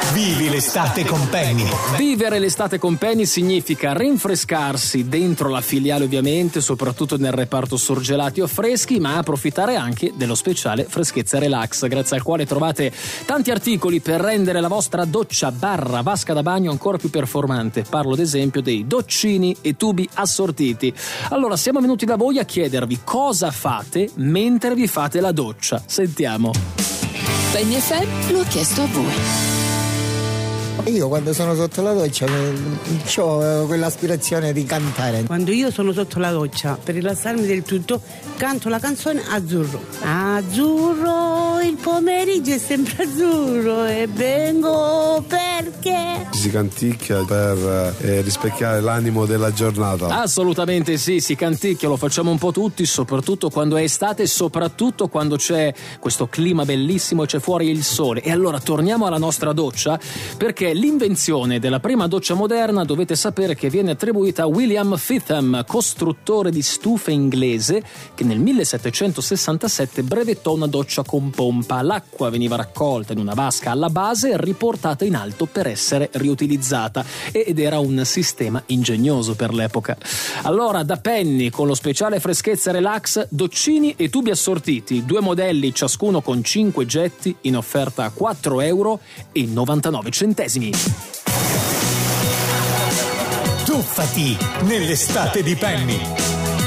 Vivi l'estate con Penny. Vivere l'estate con Penny significa rinfrescarsi dentro la filiale, ovviamente, soprattutto nel reparto surgelati o freschi, ma approfittare anche dello speciale Freschezza Relax, grazie al quale trovate tanti articoli per rendere la vostra doccia barra vasca da bagno ancora più performante. Parlo ad esempio dei doccini e tubi assortiti. Allora, siamo venuti da voi a chiedervi cosa fate mentre vi fate la doccia. Sentiamo. Penny FM lo ha chiesto a voi. Io quando sono sotto la doccia ho quell'aspirazione di cantare. Quando io sono sotto la doccia, per rilassarmi del tutto, canto la canzone Azzurro. Azzurro, il pomeriggio è sempre azzurro e vengo perché... Si canticchia per rispecchiare l'animo della giornata. Assolutamente sì, si canticchia, lo facciamo un po' tutti, soprattutto quando è estate, soprattutto quando c'è questo clima bellissimo e c'è fuori il sole. E allora torniamo alla nostra doccia, perché l'invenzione della prima doccia moderna, dovete sapere che viene attribuita a William Fitham, costruttore di stufe inglese, che nel 1767 brevettò una doccia con pompa. L'acqua veniva raccolta in una vasca alla base e riportata in alto per essere riutilizzata, ed era un sistema ingegnoso per l'epoca. Allora, da Penny, con lo speciale Freschezza Relax, doccini e tubi assortiti, 2 modelli ciascuno con 5 getti, in offerta a €4,99. Tuffati nell'estate di Penny.